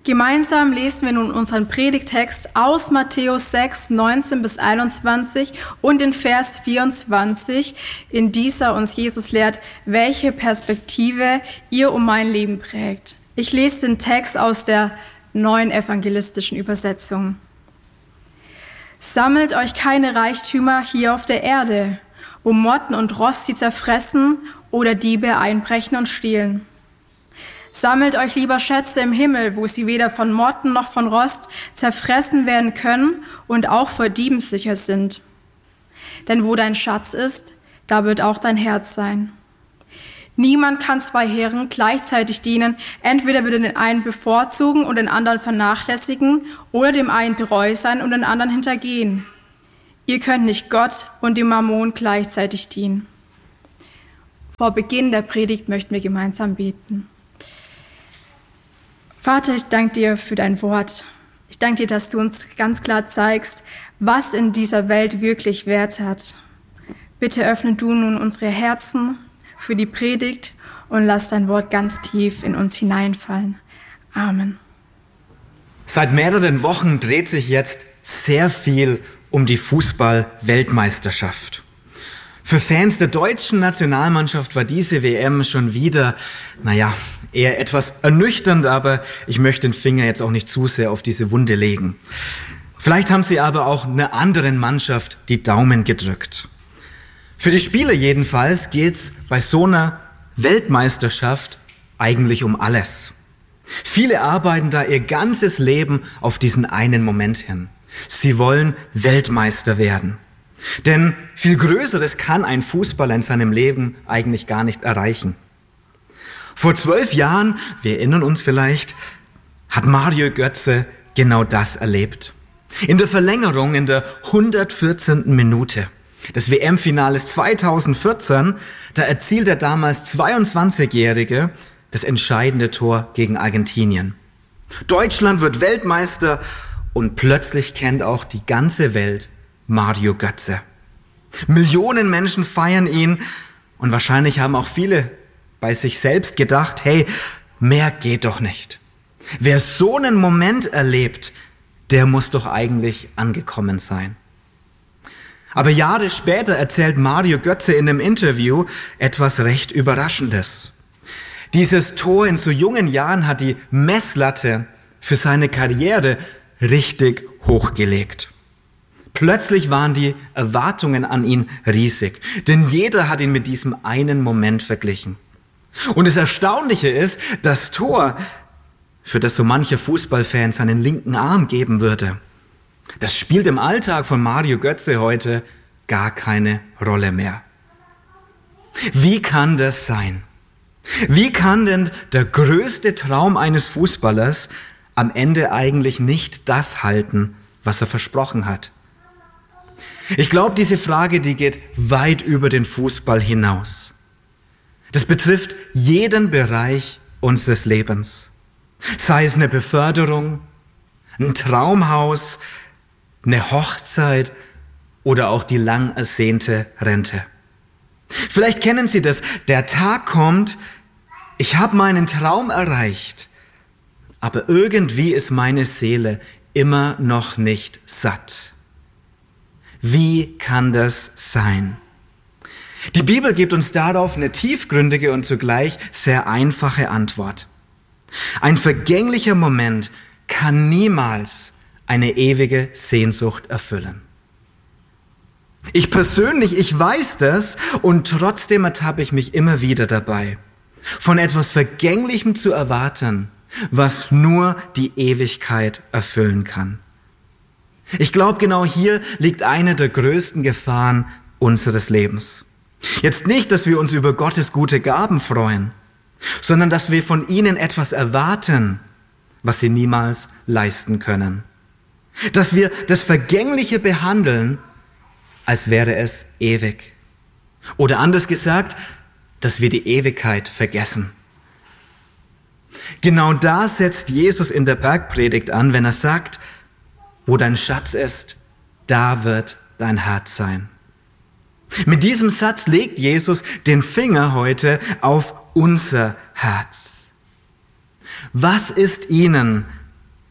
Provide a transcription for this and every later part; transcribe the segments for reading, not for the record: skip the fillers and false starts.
Gemeinsam lesen wir nun unseren Predigttext aus Matthäus 6, 19 bis 21 und in Vers 24, in dieser uns Jesus lehrt, welche Perspektive ihr um mein Leben prägt. Ich lese den Text aus der Neuen Evangelistischen Übersetzung. Sammelt euch keine Reichtümer hier auf der Erde, wo Motten und Rost sie zerfressen oder Diebe einbrechen und stehlen. Sammelt euch lieber Schätze im Himmel, wo sie weder von Motten noch von Rost zerfressen werden können und auch vor Dieben sicher sind. Denn wo dein Schatz ist, da wird auch dein Herz sein. Niemand kann zwei Herren gleichzeitig dienen. Entweder wird er den einen bevorzugen und den anderen vernachlässigen oder dem einen treu sein und den anderen hintergehen. Ihr könnt nicht Gott und dem Mammon gleichzeitig dienen. Vor Beginn der Predigt möchten wir gemeinsam beten. Vater, ich danke dir für dein Wort. Ich danke dir, dass du uns ganz klar zeigst, was in dieser Welt wirklich Wert hat. Bitte öffne du nun unsere Herzen für die Predigt und lass dein Wort ganz tief in uns hineinfallen. Amen. Seit mehreren Wochen dreht sich jetzt sehr viel um die Fußball-Weltmeisterschaft. Für Fans der deutschen Nationalmannschaft war diese WM schon wieder, eher etwas ernüchternd, aber ich möchte den Finger jetzt auch nicht zu sehr auf diese Wunde legen. Vielleicht haben sie aber auch einer anderen Mannschaft die Daumen gedrückt. Für die Spieler jedenfalls geht's bei so einer Weltmeisterschaft eigentlich um alles. Viele arbeiten da ihr ganzes Leben auf diesen einen Moment hin. Sie wollen Weltmeister werden. Denn viel Größeres kann ein Fußballer in seinem Leben eigentlich gar nicht erreichen. Vor 12 Jahren, wir erinnern uns vielleicht, hat Mario Götze genau das erlebt. In der Verlängerung, in der 114. Minute des WM-Finales 2014, da erzielt der damals 22-Jährige das entscheidende Tor gegen Argentinien. Deutschland wird Weltmeister und plötzlich kennt auch die ganze Welt Mario Götze. Millionen Menschen feiern ihn und wahrscheinlich haben auch viele bei sich selbst gedacht, hey, mehr geht doch nicht. Wer so einen Moment erlebt, der muss doch eigentlich angekommen sein. Aber Jahre später erzählt Mario Götze in einem Interview etwas recht Überraschendes. Dieses Tor in so jungen Jahren hat die Messlatte für seine Karriere richtig hochgelegt. Plötzlich waren die Erwartungen an ihn riesig, denn jeder hat ihn mit diesem einen Moment verglichen. Und das Erstaunliche ist, das Tor, für das so mancher Fußballfan seinen linken Arm geben würde, das spielt im Alltag von Mario Götze heute gar keine Rolle mehr. Wie kann das sein? Wie kann denn der größte Traum eines Fußballers am Ende eigentlich nicht das halten, was er versprochen hat? Ich glaube, diese Frage, die geht weit über den Fußball hinaus. Das betrifft jeden Bereich unseres Lebens. Sei es eine Beförderung, ein Traumhaus, eine Hochzeit oder auch die lang ersehnte Rente. Vielleicht kennen Sie das. Der Tag kommt, ich habe meinen Traum erreicht, aber irgendwie ist meine Seele immer noch nicht satt. Wie kann das sein? Die Bibel gibt uns darauf eine tiefgründige und zugleich sehr einfache Antwort. Ein vergänglicher Moment kann niemals eine ewige Sehnsucht erfüllen. Ich persönlich, ich weiß das und trotzdem ertappe ich mich immer wieder dabei, von etwas Vergänglichem zu erwarten, was nur die Ewigkeit erfüllen kann. Ich glaube, genau hier liegt eine der größten Gefahren unseres Lebens. Jetzt nicht, dass wir uns über Gottes gute Gaben freuen, sondern dass wir von ihnen etwas erwarten, was sie niemals leisten können. Dass wir das Vergängliche behandeln, als wäre es ewig. Oder anders gesagt, dass wir die Ewigkeit vergessen. Genau da setzt Jesus in der Bergpredigt an, wenn er sagt, wo dein Schatz ist, da wird dein Herz sein. Mit diesem Satz legt Jesus den Finger heute auf unser Herz. Was ist Ihnen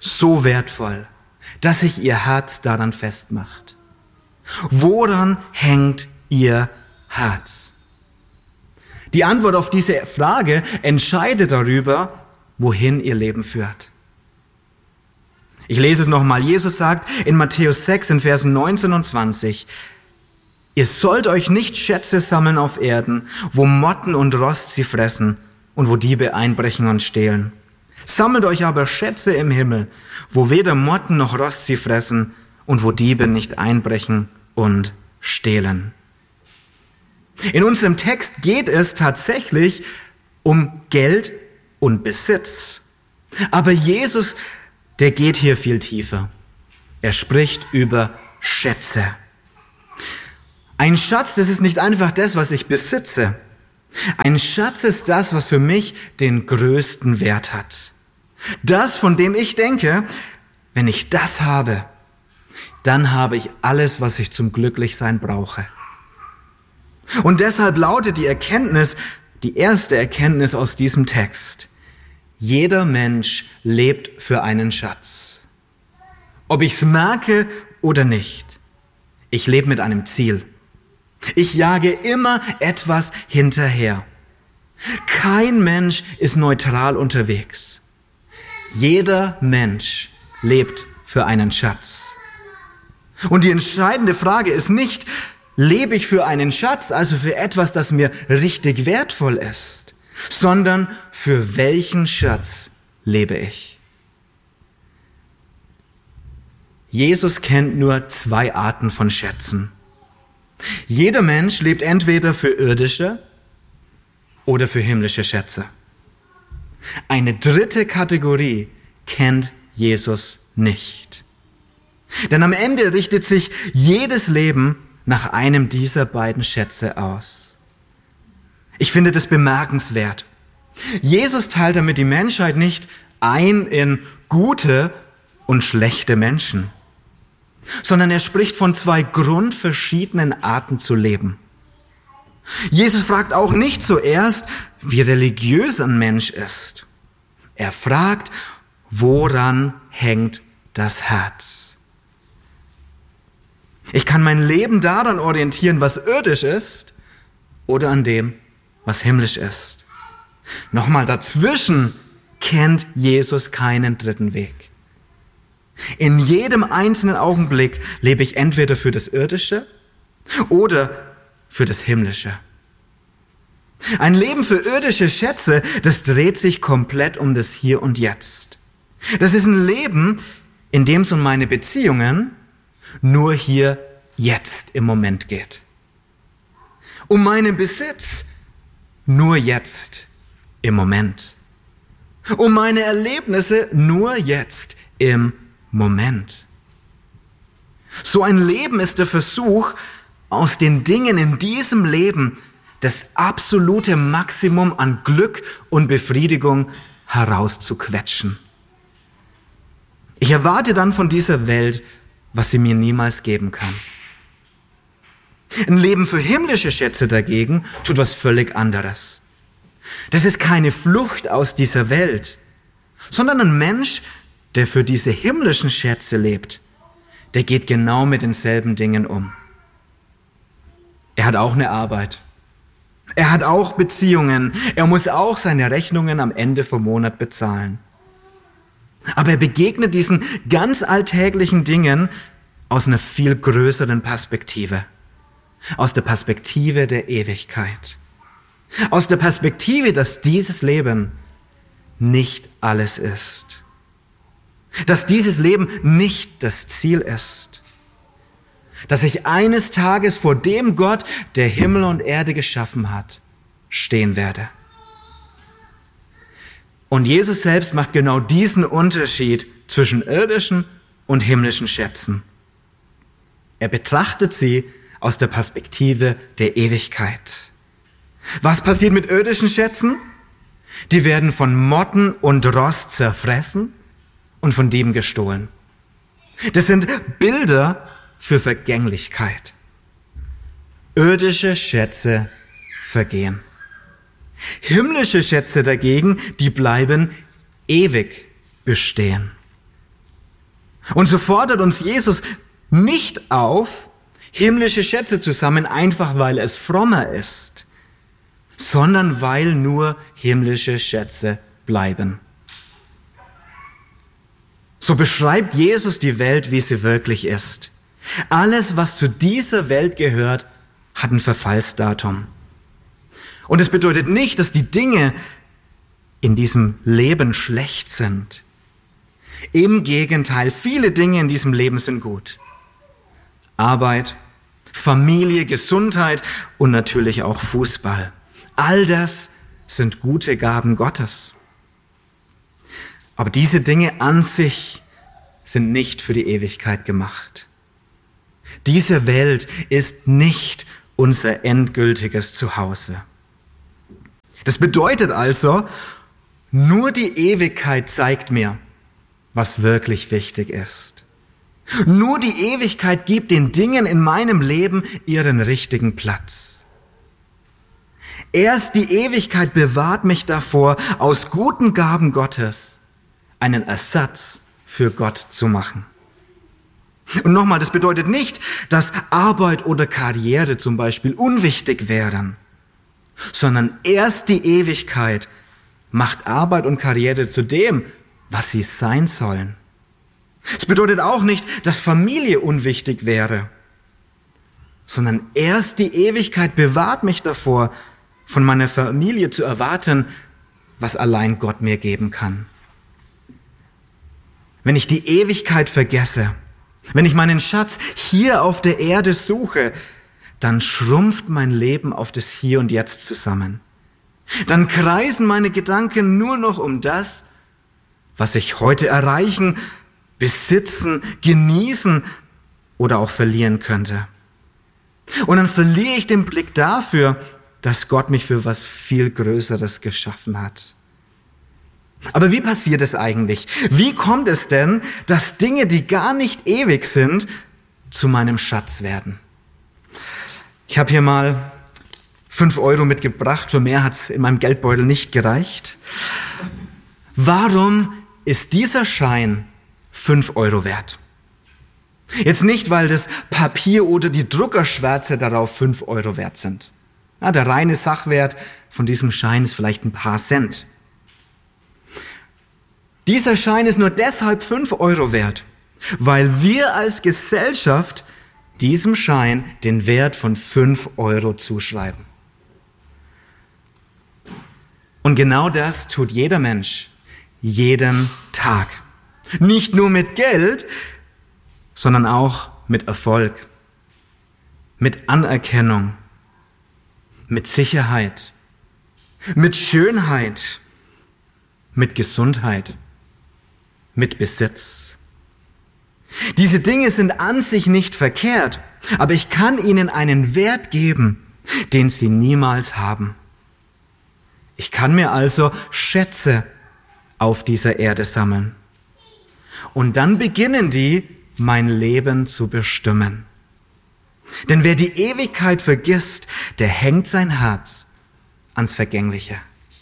so wertvoll, dass sich ihr Herz daran festmacht? Woran hängt ihr Herz? Die Antwort auf diese Frage entscheidet darüber, wohin ihr Leben führt. Ich lese es nochmal. Jesus sagt in Matthäus 6 in Versen 19 und 20, ihr sollt euch nicht Schätze sammeln auf Erden, wo Motten und Rost sie fressen und wo Diebe einbrechen und stehlen. Sammelt euch aber Schätze im Himmel, wo weder Motten noch Rost sie fressen und wo Diebe nicht einbrechen und stehlen. In unserem Text geht es tatsächlich um Geld und Besitz. Aber Jesus, der geht hier viel tiefer. Er spricht über Schätze. Ein Schatz, das ist nicht einfach das, was ich besitze. Ein Schatz ist das, was für mich den größten Wert hat. Das, von dem ich denke, wenn ich das habe, dann habe ich alles, was ich zum Glücklichsein brauche. Und deshalb lautet die Erkenntnis, die erste Erkenntnis aus diesem Text: Jeder Mensch lebt für einen Schatz. Ob ich es merke oder nicht, ich lebe mit einem Ziel. Ich jage immer etwas hinterher. Kein Mensch ist neutral unterwegs. Jeder Mensch lebt für einen Schatz. Und die entscheidende Frage ist nicht, lebe ich für einen Schatz, also für etwas, das mir richtig wertvoll ist, sondern für welchen Schatz lebe ich? Jesus kennt nur 2 Arten von Schätzen. Jeder Mensch lebt entweder für irdische oder für himmlische Schätze. Eine dritte Kategorie kennt Jesus nicht. Denn am Ende richtet sich jedes Leben nach einem dieser beiden Schätze aus. Ich finde das bemerkenswert. Jesus teilt damit die Menschheit nicht ein in gute und schlechte Menschen, sondern er spricht von 2 grundverschiedenen Arten zu leben. Jesus fragt auch nicht zuerst, wie religiös ein Mensch ist. Er fragt, woran hängt das Herz? Ich kann mein Leben daran orientieren, was irdisch ist, oder an dem, was himmlisch ist. Nochmal, dazwischen kennt Jesus keinen dritten Weg. In jedem einzelnen Augenblick lebe ich entweder für das Irdische oder für das Himmlische. Ein Leben für irdische Schätze, das dreht sich komplett um das Hier und Jetzt. Das ist ein Leben, in dem es um meine Beziehungen nur hier jetzt im Moment geht. Um meinen Besitz nur jetzt im Moment. Um meine Erlebnisse nur jetzt im Moment. So ein Leben ist der Versuch, aus den Dingen in diesem Leben das absolute Maximum an Glück und Befriedigung herauszuquetschen. Ich erwarte dann von dieser Welt, was sie mir niemals geben kann. Ein Leben für himmlische Schätze dagegen tut was völlig anderes. Das ist keine Flucht aus dieser Welt, sondern ein Mensch, der für diese himmlischen Schätze lebt, der geht genau mit denselben Dingen um. Er hat auch eine Arbeit. Er hat auch Beziehungen. Er muss auch seine Rechnungen am Ende vom Monat bezahlen. Aber er begegnet diesen ganz alltäglichen Dingen aus einer viel größeren Perspektive. Aus der Perspektive der Ewigkeit. Aus der Perspektive, dass dieses Leben nicht alles ist. Dass dieses Leben nicht das Ziel ist. Dass ich eines Tages vor dem Gott, der Himmel und Erde geschaffen hat, stehen werde. Und Jesus selbst macht genau diesen Unterschied zwischen irdischen und himmlischen Schätzen. Er betrachtet sie aus der Perspektive der Ewigkeit. Was passiert mit irdischen Schätzen? Die werden von Motten und Rost zerfressen und von Dieben gestohlen. Das sind Bilder für Vergänglichkeit. Irdische Schätze vergehen. Himmlische Schätze dagegen, die bleiben ewig bestehen. Und so fordert uns Jesus nicht auf, himmlische Schätze zu sammeln, einfach weil es frommer ist, sondern weil nur himmlische Schätze bleiben. So beschreibt Jesus die Welt, wie sie wirklich ist. Alles, was zu dieser Welt gehört, hat ein Verfallsdatum. Und es bedeutet nicht, dass die Dinge in diesem Leben schlecht sind. Im Gegenteil, viele Dinge in diesem Leben sind gut. Arbeit, Familie, Gesundheit und natürlich auch Fußball. All das sind gute Gaben Gottes. Aber diese Dinge an sich sind nicht für die Ewigkeit gemacht. Diese Welt ist nicht unser endgültiges Zuhause. Das bedeutet also, nur die Ewigkeit zeigt mir, was wirklich wichtig ist. Nur die Ewigkeit gibt den Dingen in meinem Leben ihren richtigen Platz. Erst die Ewigkeit bewahrt mich davor, aus guten Gaben Gottes einen Ersatz für Gott zu machen. Und nochmal, das bedeutet nicht, dass Arbeit oder Karriere zum Beispiel unwichtig wären, sondern erst die Ewigkeit macht Arbeit und Karriere zu dem, was sie sein sollen. Es bedeutet auch nicht, dass Familie unwichtig wäre, sondern erst die Ewigkeit bewahrt mich davor, von meiner Familie zu erwarten, was allein Gott mir geben kann. Wenn ich die Ewigkeit vergesse, wenn ich meinen Schatz hier auf der Erde suche, dann schrumpft mein Leben auf das Hier und Jetzt zusammen. Dann kreisen meine Gedanken nur noch um das, was ich heute erreichen, besitzen, genießen oder auch verlieren könnte. Und dann verliere ich den Blick dafür, dass Gott mich für was viel Größeres geschaffen hat. Aber wie passiert es eigentlich? Wie kommt es denn, dass Dinge, die gar nicht ewig sind, zu meinem Schatz werden? Ich habe hier mal 5 Euro mitgebracht, für mehr hat es in meinem Geldbeutel nicht gereicht. Warum ist dieser Schein 5 Euro wert? Jetzt nicht, weil das Papier oder die Druckerschwärze darauf 5 Euro wert sind. Ja, der reine Sachwert von diesem Schein ist vielleicht ein paar Cent. Dieser Schein ist nur deshalb 5 Euro wert, weil wir als Gesellschaft diesem Schein den Wert von 5 Euro zuschreiben. Und genau das tut jeder Mensch, jeden Tag. Nicht nur mit Geld, sondern auch mit Erfolg, mit Anerkennung, mit Sicherheit, mit Schönheit, mit Gesundheit, mit Besitz. Diese Dinge sind an sich nicht verkehrt, aber ich kann ihnen einen Wert geben, den sie niemals haben. Ich kann mir also Schätze auf dieser Erde sammeln. Und dann beginnen die, mein Leben zu bestimmen. Denn wer die Ewigkeit vergisst, der hängt sein Herz ans Vergängliche.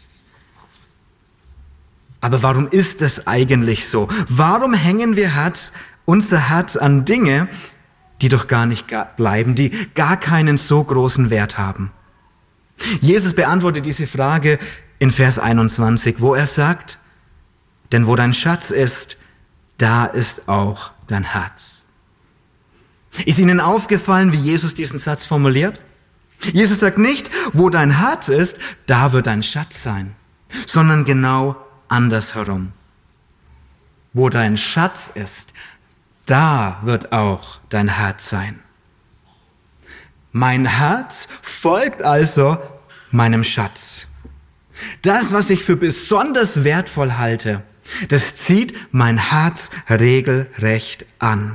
Aber warum ist es eigentlich so? Warum hängen wir unser Herz an Dinge, die doch gar nicht bleiben, die gar keinen so großen Wert haben? Jesus beantwortet diese Frage in Vers 21, wo er sagt, denn wo dein Schatz ist, da ist auch dein Herz. Ist Ihnen aufgefallen, wie Jesus diesen Satz formuliert? Jesus sagt nicht, wo dein Herz ist, da wird dein Schatz sein, sondern genau andersherum. Wo dein Schatz ist, da wird auch dein Herz sein. Mein Herz folgt also meinem Schatz. Das, was ich für besonders wertvoll halte, das zieht mein Herz regelrecht an.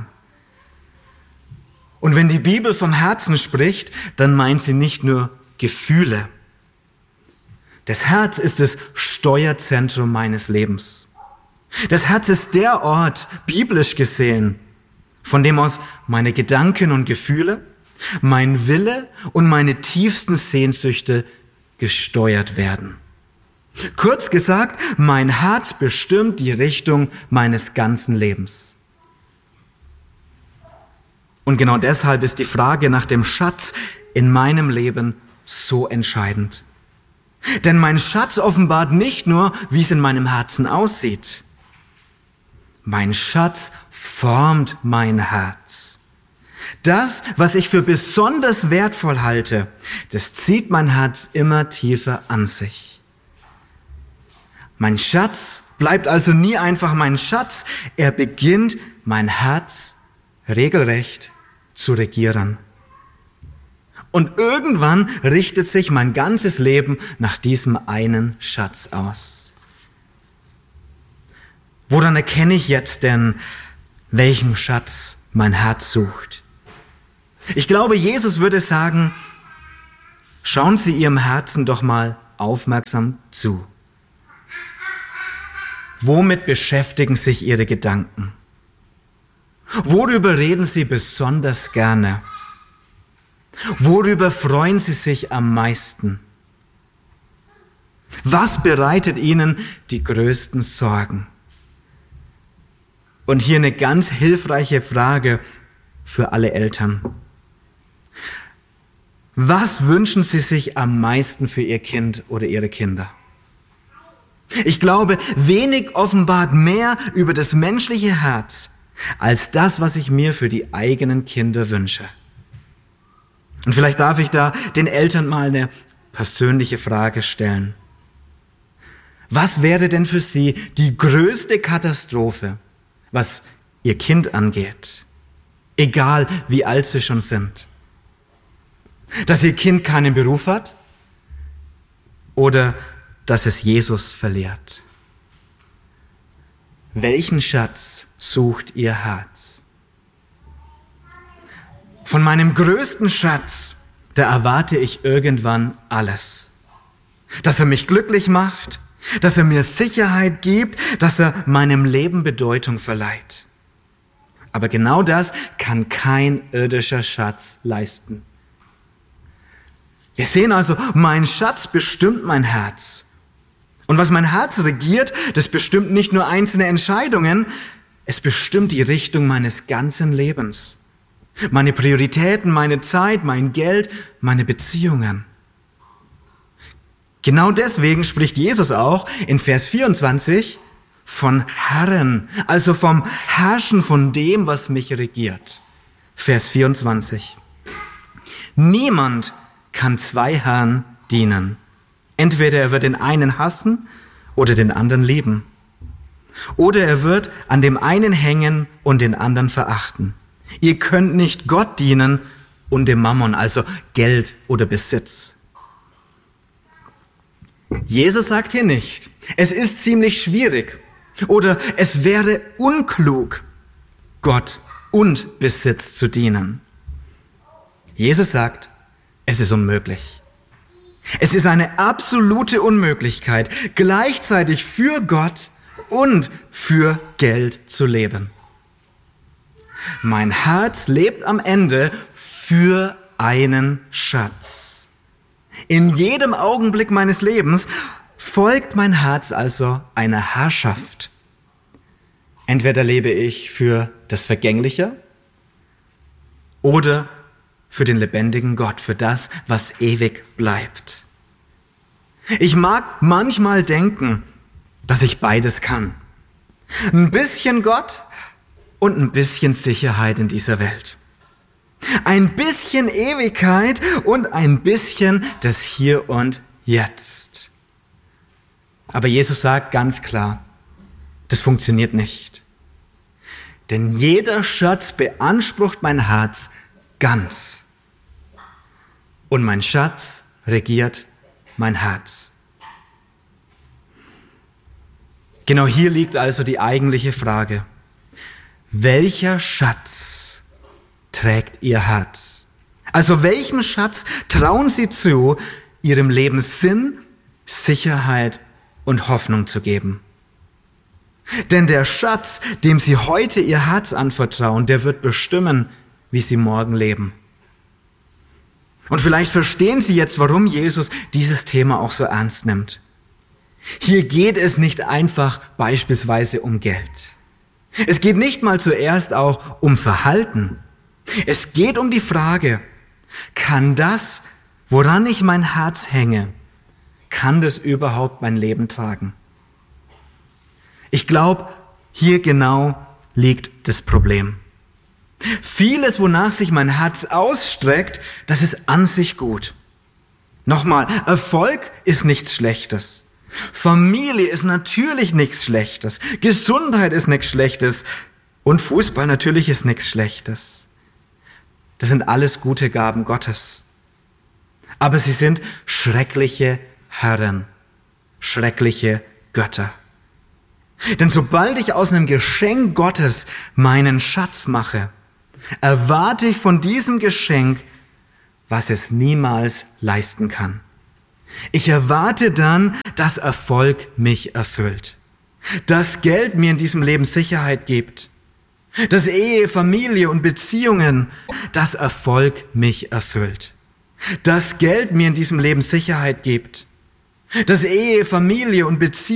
Und wenn die Bibel vom Herzen spricht, dann meint sie nicht nur Gefühle. Das Herz ist das Steuerzentrum meines Lebens. Das Herz ist der Ort, biblisch gesehen, von dem aus meine Gedanken und Gefühle, mein Wille und meine tiefsten Sehnsüchte gesteuert werden. Kurz gesagt, mein Herz bestimmt die Richtung meines ganzen Lebens. Und genau deshalb ist die Frage nach dem Schatz in meinem Leben so entscheidend. Denn mein Schatz offenbart nicht nur, wie es in meinem Herzen aussieht. Mein Schatz formt mein Herz. Das, was ich für besonders wertvoll halte, das zieht mein Herz immer tiefer an sich. Mein Schatz bleibt also nie einfach mein Schatz. Er beginnt, mein Herz regelrecht zu regieren. Und irgendwann richtet sich mein ganzes Leben nach diesem einen Schatz aus. Woran erkenne ich jetzt denn, welchen Schatz mein Herz sucht? Ich glaube, Jesus würde sagen, schauen Sie Ihrem Herzen doch mal aufmerksam zu. Womit beschäftigen sich Ihre Gedanken? Worüber reden Sie besonders gerne? Worüber freuen Sie sich am meisten? Was bereitet Ihnen die größten Sorgen? Und hier eine ganz hilfreiche Frage für alle Eltern. Was wünschen Sie sich am meisten für Ihr Kind oder Ihre Kinder? Ich glaube, wenig offenbart mehr über das menschliche Herz als das, was ich mir für die eigenen Kinder wünsche. Und vielleicht darf ich da den Eltern mal eine persönliche Frage stellen. Was wäre denn für Sie die größte Katastrophe, was Ihr Kind angeht? Egal, wie alt Sie schon sind. Dass Ihr Kind keinen Beruf hat? Oder dass es Jesus verliert? Welchen Schatz sucht Ihr Herz? Von meinem größten Schatz, da erwarte ich irgendwann alles. Dass er mich glücklich macht, dass er mir Sicherheit gibt, dass er meinem Leben Bedeutung verleiht. Aber genau das kann kein irdischer Schatz leisten. Wir sehen also, mein Schatz bestimmt mein Herz. Und was mein Herz regiert, das bestimmt nicht nur einzelne Entscheidungen, es bestimmt die Richtung meines ganzen Lebens. Meine Prioritäten, meine Zeit, mein Geld, meine Beziehungen. Genau deswegen spricht Jesus auch in Vers 24 von Herren, also vom Herrschen von dem, was mich regiert. Vers 24. Niemand kann zwei Herren dienen. Entweder er wird den einen hassen oder den anderen lieben. Oder er wird an dem einen hängen und den anderen verachten. Ihr könnt nicht Gott dienen und dem Mammon, also Geld oder Besitz. Jesus sagt hier nicht, es ist ziemlich schwierig oder es wäre unklug, Gott und Besitz zu dienen. Jesus sagt, es ist unmöglich. Es ist eine absolute Unmöglichkeit, gleichzeitig für Gott und für Geld zu leben. Mein Herz lebt am Ende für einen Schatz. In jedem Augenblick meines Lebens folgt mein Herz also einer Herrschaft. Entweder lebe ich für das Vergängliche oder für den lebendigen Gott, für das, was ewig bleibt. Ich mag manchmal denken, dass ich beides kann. Ein bisschen Gott und ein bisschen Sicherheit in dieser Welt. Ein bisschen Ewigkeit und ein bisschen das Hier und Jetzt. Aber Jesus sagt ganz klar, das funktioniert nicht. Denn jeder Schatz beansprucht mein Herz ganz. Und mein Schatz regiert mein Herz. Genau hier liegt also die eigentliche Frage. Welcher Schatz trägt Ihr Herz? Also welchem Schatz trauen Sie zu, Ihrem Leben Sinn, Sicherheit und Hoffnung zu geben? Denn der Schatz, dem Sie heute Ihr Herz anvertrauen, der wird bestimmen, wie Sie morgen leben. Und vielleicht verstehen Sie jetzt, warum Jesus dieses Thema auch so ernst nimmt. Hier geht es nicht einfach beispielsweise um Geld. Es geht nicht mal zuerst auch um Verhalten. Es geht um die Frage, kann das, woran ich mein Herz hänge, kann das überhaupt mein Leben tragen? Ich glaube, hier genau liegt das Problem. Vieles, wonach sich mein Herz ausstreckt, das ist an sich gut. Nochmal, Erfolg ist nichts Schlechtes. Familie ist natürlich nichts Schlechtes. Gesundheit ist nichts Schlechtes. Und Fußball natürlich ist nichts Schlechtes. Das sind alles gute Gaben Gottes. Aber sie sind schreckliche Herren, schreckliche Götter. Denn sobald ich aus einem Geschenk Gottes meinen Schatz mache, erwarte ich von diesem Geschenk, was es niemals leisten kann. Ich erwarte dann, dass Erfolg mich erfüllt, dass Geld mir in diesem Leben Sicherheit gibt, dass Ehe, Familie und Beziehungen, dass Erfolg mich erfüllt, dass Geld mir in diesem Leben Sicherheit gibt, dass Ehe, Familie und Beziehungen